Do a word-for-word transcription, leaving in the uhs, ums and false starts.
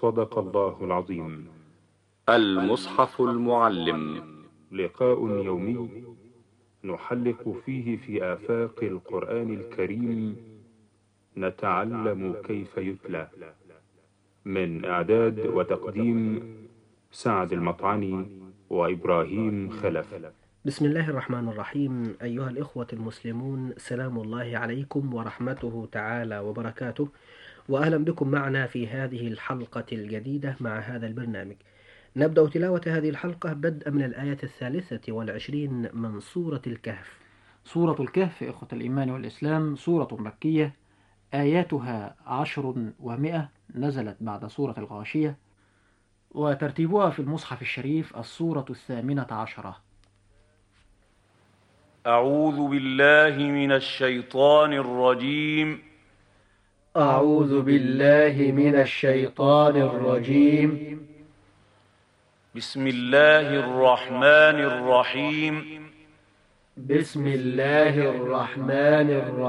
صدق الله العظيم. المصحف المعلم، لقاء يومي نحلق فيه في آفاق القرآن الكريم، نتعلم كيف يتلى. من إعداد وتقديم سعد المطعني وإبراهيم خلف. بسم الله الرحمن الرحيم. أيها الإخوة المسلمون، سلام الله عليكم ورحمته تعالى وبركاته، وأهلا بكم معنا في هذه الحلقة الجديدة مع هذا البرنامج. نبدأ تلاوة هذه الحلقة بدءا من الآية الثالثة والعشرين من سورة الكهف. سورة الكهف إخوة الإيمان والإسلام سورة مكية، آياتها عشر ومئة، نزلت بعد سورة الغاشية، وترتيبها في المصحف الشريف السورة الثامنة عشرة. أعوذ بالله من الشيطان الرجيم. أعوذ بالله من الشيطان الرجيم. بسم الله الرحمن الرحيم. بسم الله الرحمن الرحيم.